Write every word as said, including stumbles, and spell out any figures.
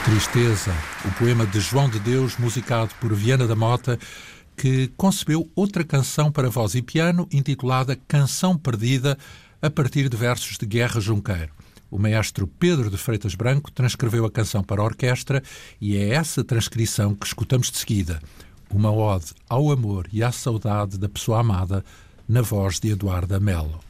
Tristeza, o poema de João de Deus, musicado por Viana da Mota, que concebeu outra canção para voz e piano, intitulada Canção Perdida, a partir de versos de Guerra Junqueiro. O maestro Pedro de Freitas Branco transcreveu a canção para a orquestra e é essa transcrição que escutamos de seguida. Uma ode ao amor e à saudade da pessoa amada, na voz de Eduarda Melo.